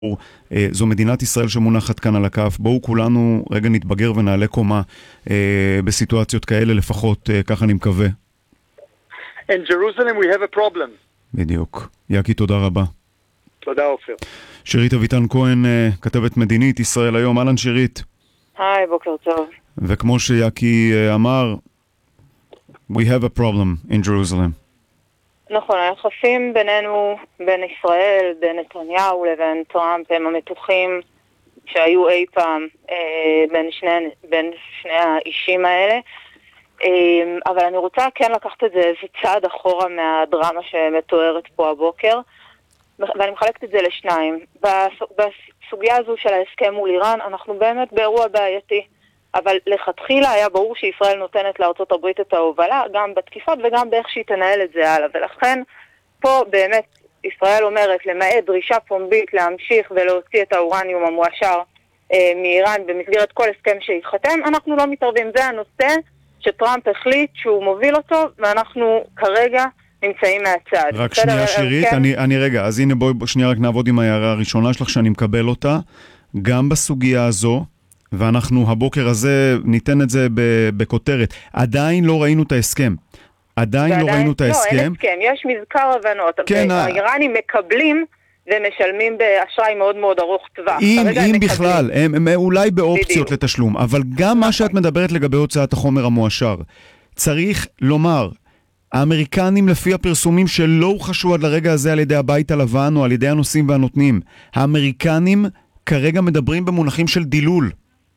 זו מדינת ישראל שמונחת כאן על הכף. בואו כולנו רגע נתבגר ונעלה קומה בסיטואציות כאלה, לפחות ככה אני מקווה. In Jerusalem we have a problem. בדיוק. יקי, תודה רבה. תודה אופיר. שירית אביטן כהן, כתבת מדינית ישראל היום. אהלן שירית. היי, בוקר טוב. וכמו שיקי אמר, we have a problem in Jerusalem. נכון, היחסים בינינו, בין ישראל, בין נתניהו לבין טראמפ, הם המתוחים שהיו אי פעם בין שני האישים האלה. אבל אני רוצה כן לקחת את זה איזה צעד אחורה מהדרמה שמתוארת פה הבוקר, ואני מחלקת את זה לשניים. בסוגיה הזו של ההסכם מול איראן, אנחנו באמת באירוע בעייתי. אבל לכתחילה היה ברור שישראל נותנת לארצות הברית את ההובלה, גם בתקיפות וגם באיך שהיא תנהל את זה הלאה. ולכן פה באמת ישראל אומרת, למעט דרישה פומבית להמשיך ולהוציא את האורניום המואשר מאיראן במסגרת כל הסכם שיחתם, אנחנו לא מתערבים. זה הנושא שטראמפ החליט שהוא מוביל אותו, ואנחנו כרגע נמצאים מהצד. רק שנייה שירית, אני רגע, אז הנה בואי שנייה רק נעבוד עם ההערה הראשונה שלך שאני מקבל אותה, גם בסוגיה הזו, ואנחנו הבוקר הזה ניתן את זה בכותרת. עדיין לא ראינו את ההסכם. עדיין לא ראינו את ההסכם. לא, אין הסכם. יש מזכר הבנות. כן, האיראנים מקבלים ומשלמים באשראי מאוד מאוד ארוך טווח. אם בכלל, הם אולי באופציות לתשלום. אבל גם מה שאת מדברת לגבי הוצאת החומר המואשר, צריך לומר, האמריקנים לפי הפרסומים שלא הוחשו עד לרגע הזה על ידי הבית הלבן או על ידי הנושאים והנותנים, האמריקנים כרגע מדברים במונחים של דילול.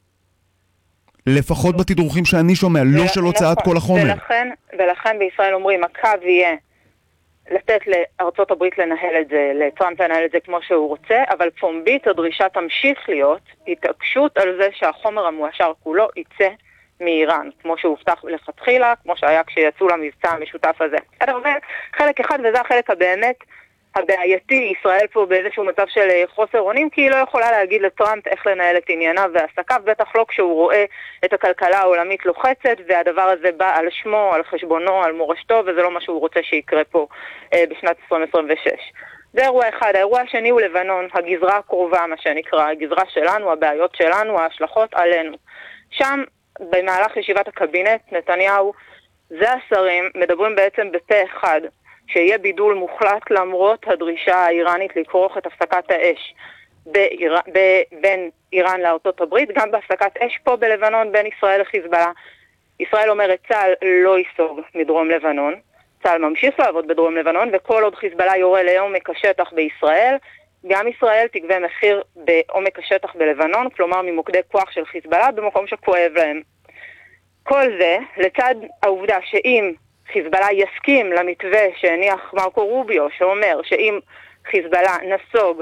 לפחות בתדרוכים שאני שומע, לא של הוצאת כל החומר. ולכן בישראל אומרים, הקו יהיה לתת לארצות הברית לנהל את זה, לטראמפ לנהל את זה כמו שהוא רוצה, אבל פומבית הדרישה תמשיך להיות התעקשות על זה שהחומר המואשר כולו יצא מאיראן, כמו שהובטח לכתחילה, כמו שהיה כשיצאו למבצע המשותף הזה. זה חלק אחד, וזה החלק הבאמת הבעייתי. ישראל פה באיזשהו מצב של חוסר אונים, כי היא לא יכולה להגיד לטראמפ איך לנהל את ענייניו ועסקיו, בטח לא כשהוא רואה את הכלכלה העולמית לוחצת, והדבר הזה בא על שמו, על חשבונו, על מורשתו, וזה לא מה שהוא רוצה שיקרה פה בשנת 2026. זה אירוע אחד. האירוע השני הוא לבנון, הגזרה הקרובה, מה שנקרא, הגזרה שלנו, הבעיות שלנו, ההשלכות עלינו. שם, במהלך ישיבת הקבינט, נתניהו, זה השרים, מדברים בעצם בפה אחד, שיהיה בידול מוחלט למרות הדרישה האיראנית לכרוך את הפסקת האש בין איראן לארצות הברית, גם בהפסקת אש פה בלבנון בין ישראל לחיזבאללה. ישראל אומרת, צה"ל לא ייסוג מדרום לבנון, צה"ל ממשיך לעבוד בדרום לבנון, וכל עוד חיזבאללה יורה לעומק השטח בישראל, גם ישראל תגבה מחיר בעומק השטח בלבנון, כלומר ממוקדי כוח של חיזבאללה במקום שכואב להם. כל זה לצד העובדה שאם חיזבאללה יסכים למתווה שהניח מרקו רוביו, שאומר שאם חיזבאללה נסוג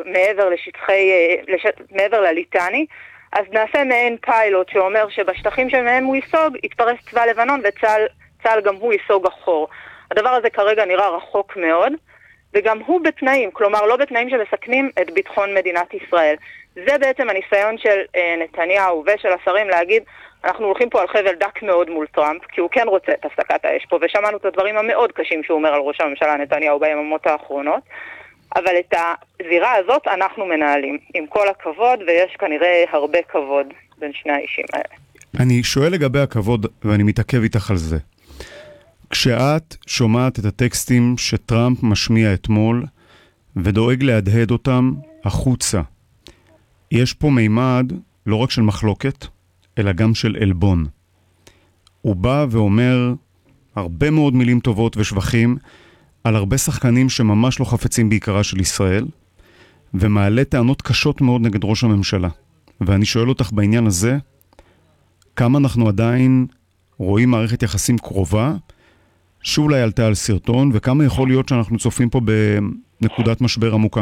מעבר לליטני, אז נעשה מעין פיילוט שאומר שבשטחים שמהם הוא ייסוג, יתפרס צבא לבנון וצה"ל גם הוא ייסוג אחור. הדבר הזה כרגע נראה רחוק מאוד, וגם הוא בתנאים, כלומר לא בתנאים שמסכנים את ביטחון מדינת ישראל. זה בעצם הניסיון של נתניהו ושל השרים להגיד, אנחנו הולכים פה על חבל דק מאוד מול טראמפ, כי הוא כן רוצה את הפסקת האש פה, ושמענו את הדברים המאוד קשים שהוא אומר על ראש הממשלה נתניהו ביממות האחרונות, אבל את הזירה הזאת אנחנו מנהלים, עם כל הכבוד, ויש כנראה הרבה כבוד בין שני האישים האלה. אני שואל לגבי הכבוד, ואני מתעכב איתך על זה. כשאת שומעת את הטקסטים שטראמפ משמיע אתמול, ודואג להדהד אותם החוצה, יש פה מימד לא רק של מחלוקת, אלא גם של אלבון. הוא בא ואומר הרבה מאוד מילים טובות ושבחים על הרבה שחקנים שממש לא חפצים בעיקרה של ישראל, ומעלה טענות קשות מאוד נגד ראש הממשלה. ואני שואל אותך בעניין הזה, כמה אנחנו עדיין רואים מערכת יחסים קרובה, שאולי עלתה על סרטון, וכמה יכול להיות שאנחנו צופים פה בנקודת משבר עמוקה?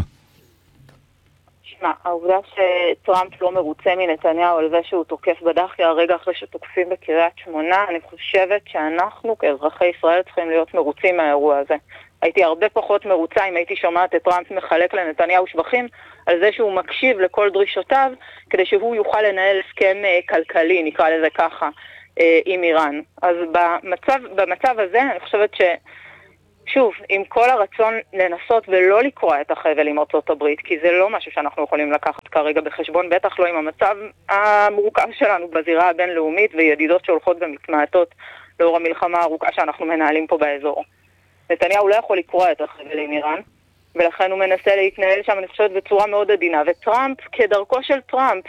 העובדה שטראמפ לא מרוצה מנתניהו על זה שהוא תוקף בדחי הרגע אחרי שתוקפים בקריית שמונה, אני חושבת שאנחנו כאזרחי ישראל צריכים להיות מרוצים מהאירוע הזה. הייתי הרבה פחות מרוצה אם הייתי שומעת את טראמפ מחלק לנתניהו שבחים על זה שהוא מקשיב לכל דרישותיו כדי שהוא יוכל לנהל הסכם כלכלי, נקרא לזה ככה, עם איראן. אז במצב הזה אני חושבת שוב, עם כל הרצון לנסות ולא לקרוע את החבל עם ארצות הברית, כי זה לא משהו שאנחנו יכולים לקחת כרגע בחשבון, בטח לא עם המצב המורכב שלנו בזירה הבינלאומית וידידות שהולכות ומתמעטות לאור המלחמה הארוכה שאנחנו מנהלים פה באזור. נתניהו לא יכול לקרוע את החבל עם איראן, ולכן הוא מנסה להתנהל שם, אני חושבת, בצורה מאוד עדינה. וטראמפ, כדרכו של טראמפ,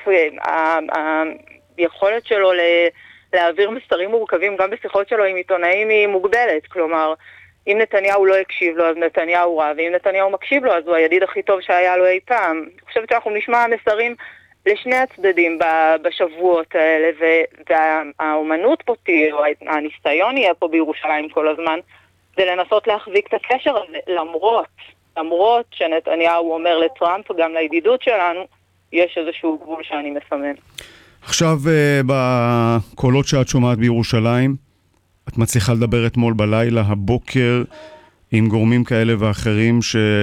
היכולת שלו להעביר מסרים מורכבים גם בשיחות שלו עם עיתונאים היא מוגבלת. כלומר, אם נתניהו לא הקשיב לו, אז נתניהו רע, ואם נתניהו מקשיב לו, אז הוא הידיד הכי טוב שהיה לו אי פעם. אני חושבת שאנחנו נשמע מסרים לשני הצדדים בשבועות האלה, והאומנות פה תהיה, או הניסיון יהיה פה בירושלים כל הזמן, זה לנסות להחזיק את הקשר הזה, למרות שנתניהו אומר לטראמפ, גם לידידות שלנו, יש איזשהו גבול שאני מסמן. עכשיו, בקולות שאת שומעת בירושלים, את מצליחה לדבר אתמול בלילה, הבוקר, עם גורמים כאלה ואחרים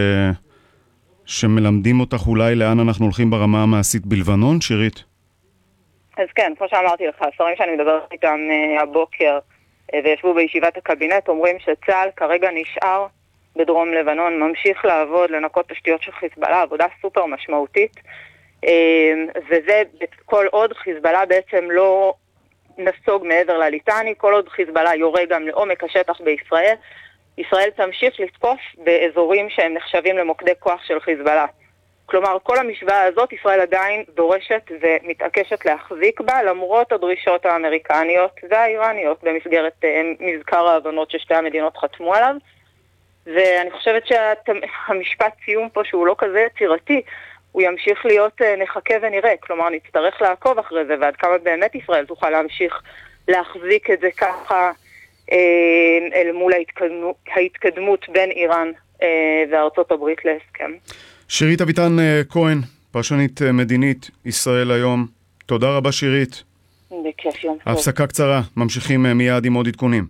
שמלמדים אותך אולי לאן אנחנו הולכים ברמה המעשית בלבנון, שירית? אז כן, כמו שאמרתי לך, השרים שאני מדברת איתם הבוקר, וישבו בישיבת הקבינט, אומרים שצה"ל כרגע נשאר בדרום לבנון, ממשיך לעבוד, לנקות תשתיות של חיזבאללה, עבודה סופר משמעותית, וזה כל עוד חיזבאללה בעצם לא נסוג מעבר לליטני, כל עוד חיזבאללה יורה גם לעומק השטח בישראל, ישראל תמשיך לתקוף באזורים שהם נחשבים למוקדי כוח של חיזבאללה. כלומר, כל המשוואה הזאת ישראל עדיין דורשת ומתעקשת להחזיק בה, למרות הדרישות האמריקניות והאיראניות במסגרת מזכר ההבנות ששתי המדינות חתמו עליו. ואני חושבת שהמשפט סיום פה, שהוא לא כזה יצירתי, הוא ימשיך להיות נחכה ונראה. כלומר, נצטרך לעקוב אחרי זה, ועד כמה באמת ישראל תוכל להמשיך להחזיק את זה ככה אל מול ההתקדמות בין איראן וארצות הברית להסכם. שירית אביטן כהן, פרשנית מדינית, ישראל היום. תודה רבה שירית. בכיף, יום טוב. הפסקה קצרה, ממשיכים מיד עם עוד עדכונים.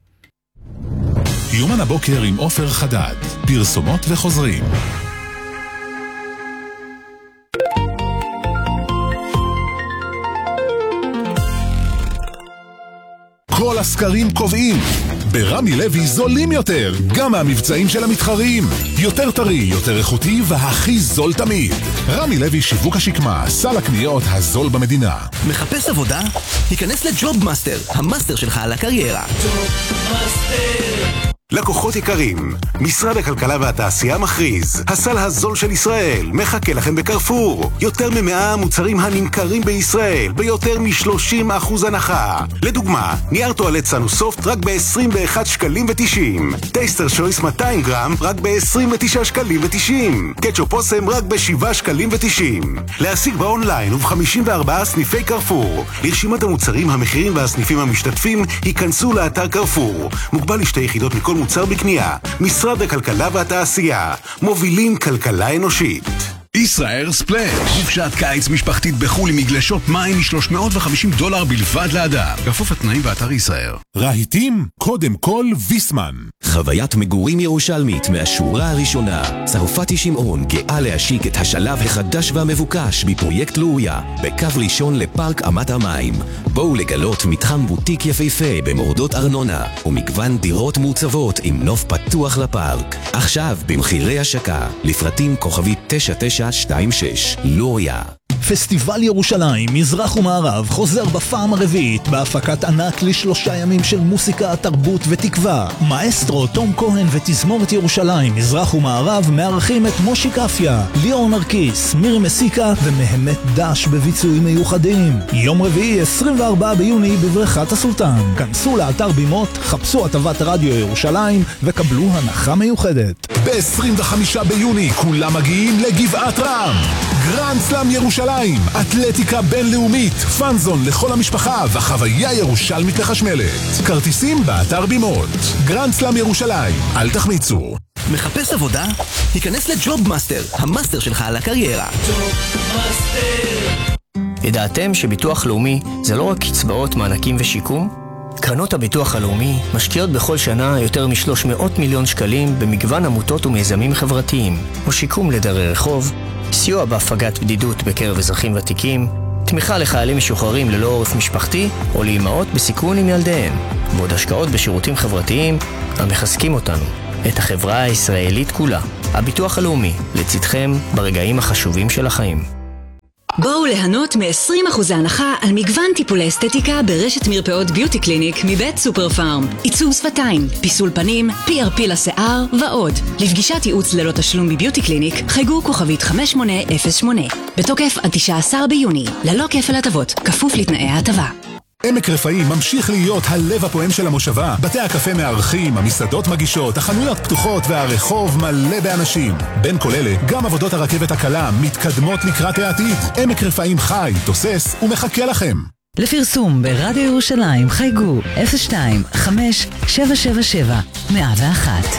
יומן הבוקר עם עופר חדד, פרסומות וחוזרים. כל הסקרים קובעים, ברמי לוי זולים יותר, גם מהמבצעים של המתחרים. יותר טרי, יותר איכותי והכי זול תמיד. רמי לוי שיווק השקמה, סל הקניות הזול במדינה. מחפש עבודה? היכנס לג'וב מאסטר, המאסטר שלך על הקריירה. לקוחות יקרים, משרד הכלכלה והתעשייה מכריז, הסל הזול של ישראל מחכה לכם בקרפור. יותר מ100 מוצרים הנמכרים בישראל ביותר מ-30% הנחה. לדוגמה, נייר טואלט סנוסופט רק ב-21 שקלים ו-90, טייסטר שויס 200 גרם רק ב-29 שקלים ו-90, קטשופ אוסם רק ב-7 שקלים ו-90. להשיג באונליין וב-54 סניפי קרפור. לרשימת המוצרים, המחירים והסניפים המשתתפים היכנסו לאתר קרפור. מוגבל לשתי יחידות מכל מוצר בקנייה. משרד הכלכלה והתעשייה, מובילים כלכלה אנושית. ישראל ספלאש, חופשת קיץ משפחתית בחול עם מגלשות מים $350 בלבד לאדם. כפוף לתנאים באתר ישראל. רהיטים, קודם כל ויסמן. חוויית מגורים ירושלמית מהשורה הראשונה. צרפתי שמעון גאה להשיק את השלב החדש והמבוקש בפרויקט לוריה, בקו ראשון לפארק אמת המים. בואו לגלות מתחם בוטיק יפהפה במורדות ארנונה, ומגוון דירות מוצבות עם נוף פתוח לפארק. עכשיו במחירי השקה, לפרטים כוכבית 9926, לוריה. פסטיבל ירושלים, מזרח ומערב, חוזר בפעם הרביעית בהפקת ענק ל3 ימים של מוסיקה, תרבות ותקווה. מאסטרו תום כהן ותזמורת ירושלים, מזרח ומערב, מארחים את מושיק אפיה, ליאור נרקיס, מיר מסיקה ומהמת דש בביצועים מיוחדים. יום רביעי 24 ביוני בבריכת הסולטן. כנסו לאתר בימות, חפשו הטבת רדיו ירושלים וקבלו הנחה מיוחדת. ב-25 ביוני כולם מגיעים לגבעת רם. גרנד סלאם ירושלים, אתלטיקה בינלאומית, פאנזון לכל המשפחה וחוויה ירושלמית לחשמלת. כרטיסים באתר בימות. גרנד סלאם ירושלים, אל תחמיצו. מחפש עבודה? היכנס לג'וב מאסטר, המאסטר שלך על הקריירה. ידעתם שביטוח לאומי זה לא רק קצבאות, מענקים ושיקום? קרנות הביטוח הלאומי משקיעות בכל שנה יותר מ-300 מיליון שקלים במגוון עמותות ומיזמים חברתיים, או שיקום לדרי רחוב, סיוע בהפגת בדידות בקרב אזרחים ותיקים, תמיכה לחיילים משוחררים ללא עורף משפחתי או לאימהות בסיכון עם ילדיהם, ועוד השקעות בשירותים חברתיים המחזקים אותנו. את החברה הישראלית כולה. הביטוח הלאומי, לצדכם ברגעים החשובים של החיים. בואו ליהנות מ-20% הנחה על מגוון טיפולי אסתטיקה ברשת מרפאות ביוטי קליניק מבית סופר פארם. עיצוב שפתיים, פיסול פנים, PRP לשיער ועוד. לפגישת ייעוץ ללא תשלום בביוטי קליניק, חייגו כוכבית 5808. בתוקף עד 19 ביוני, ללא כפל הטבות, כפוף לתנאי ההטבה. עמק רפאים ממשיך להיות הלב הפועם של המושבה. בתי הקפה מארחים, המסעדות מגישות, החנויות פתוחות והרחוב מלא באנשים. בין כל אלה, גם עבודות הרכבת הקלה מתקדמות לקראת העתיד. עמק רפאים חי, תוסס ומחכה לכם. לפרסום ברדיו ירושלים חייגו 02-5-777-101.